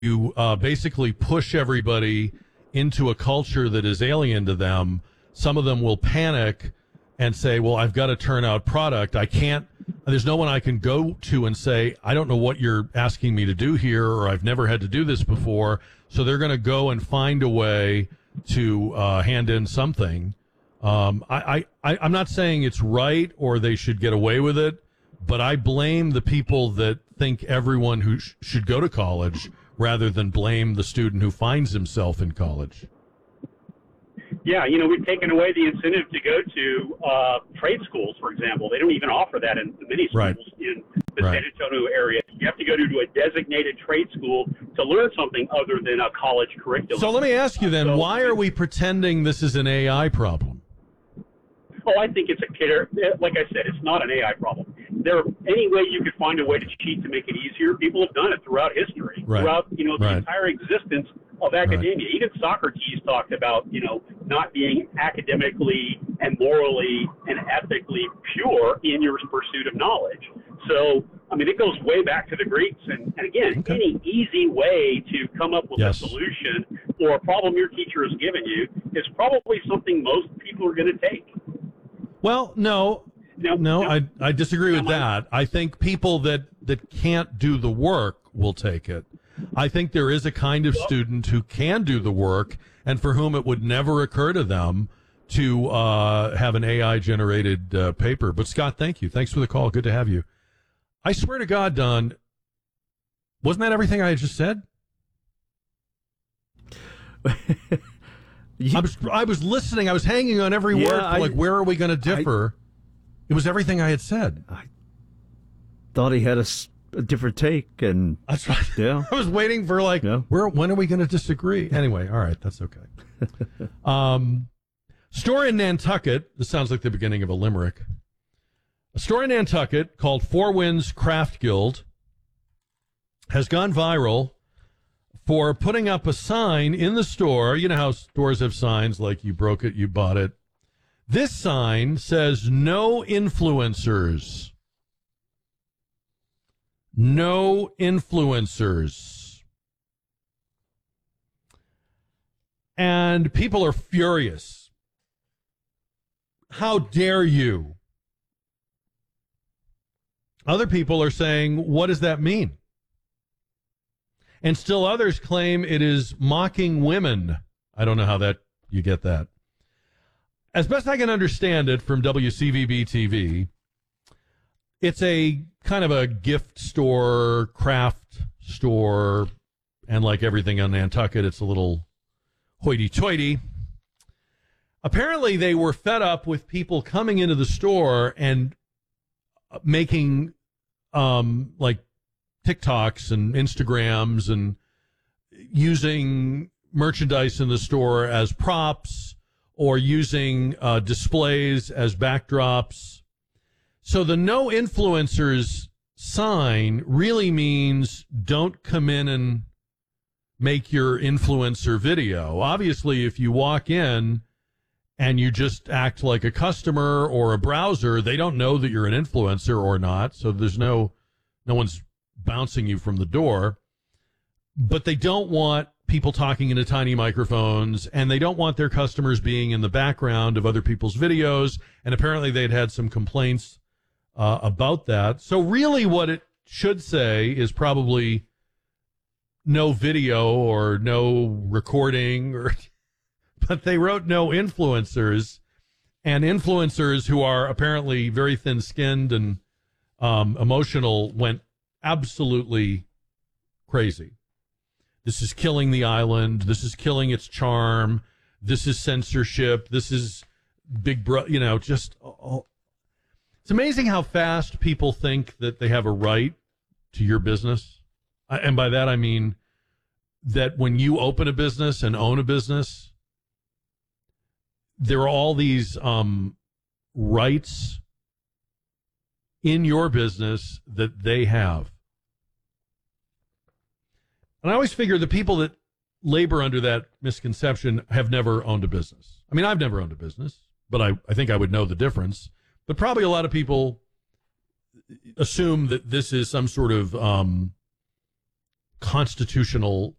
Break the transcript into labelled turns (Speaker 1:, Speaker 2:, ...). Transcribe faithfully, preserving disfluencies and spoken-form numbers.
Speaker 1: you uh, basically push everybody into a culture that is alien to them, some of them will panic and say, well, I've got to turn out product. I can't, there's no one I can go to and say, I don't know what you're asking me to do here, or I've never had to do this before. So they're going to go and find a way to uh, hand in something. Um, I, I, I'm not saying it's right or they should get away with it, but I blame the people that think everyone who sh- should go to college rather than blame the student who finds himself in college.
Speaker 2: Yeah, you know, we've taken away the incentive to go to uh, trade schools, for example. They don't even offer that in many schools
Speaker 1: right.
Speaker 2: in the
Speaker 1: right.
Speaker 2: San Antonio area. You have to go to, to a designated trade school to learn something other than a college curriculum.
Speaker 1: So let me ask you then, so, why are we pretending this is an A I problem?
Speaker 2: Oh, I think it's a kidder. Like I said, it's not an A I problem. There, any way you could find a way to cheat to make it easier, people have done it throughout history,
Speaker 1: right.
Speaker 2: throughout you know the
Speaker 1: right.
Speaker 2: entire existence of academia. Right. Even Socrates talked about you know not being academically and morally and ethically pure in your pursuit of knowledge. So, I mean, it goes way back to the Greeks. And, and again, okay. any easy way to come up with
Speaker 1: yes.
Speaker 2: a solution for a problem your teacher has given you is probably something most people are going to take.
Speaker 1: Well, no, no, no, I I disagree with
Speaker 2: no,
Speaker 1: that. I think people that, that can't do the work will take it. I think there is a kind of student who can do the work and for whom it would never occur to them to uh, have an A I-generated uh, paper. But, Scott, thank you. Thanks for the call. Good to have you. I swear to God, Don, wasn't that everything I had just said? I was I was listening. I was hanging on every
Speaker 3: yeah,
Speaker 1: word. For
Speaker 3: I,
Speaker 1: like, where are we going to differ? I, it was everything I had said. I
Speaker 3: thought he had a, a different take, and
Speaker 1: that's right.
Speaker 3: Yeah,
Speaker 1: I was waiting for like, yeah. where when are we going to disagree? Anyway, all right, that's okay. um, story in Nantucket. This sounds like the beginning of a limerick. A story in Nantucket called Four Winds Craft Guild has gone viral for putting up a sign in the store. You know how stores have signs like you broke it, you bought it. This sign says no influencers. No influencers. And people are furious. How dare you? Other people are saying, what does that mean? And still others claim it is mocking women. I don't know how that you get that. As best I can understand it from W C V B T V, it's a kind of a gift store, craft store, and like everything on Nantucket, it's a little hoity-toity. Apparently, they were fed up with people coming into the store and making um, like TikToks and Instagrams and using merchandise in the store as props or using uh, displays as backdrops. So the no influencers sign really means don't come in and make your influencer video. Obviously, if you walk in and you just act like a customer or a browser, they don't know that you're an influencer or not. So there's no, no one's bouncing you from the door. But they don't want people talking into tiny microphones, and they don't want their customers being in the background of other people's videos. And apparently they'd had some complaints uh, about that. So really what it should say is probably no video or no recording, or but they wrote no influencers, and influencers who are apparently very thin-skinned and um, emotional went absolutely crazy. This is killing the island. This is killing its charm. This is censorship. This is big bro, you know, just, oh, it's amazing how fast people think that they have a right to your business. And by that, I mean that when you open a business and own a business, there are all these um, rights in your business that they have. And I always figure the people that labor under that misconception have never owned a business. I mean, I've never owned a business, but I, I think I would know the difference. But probably a lot of people assume that this is some sort of um, constitutional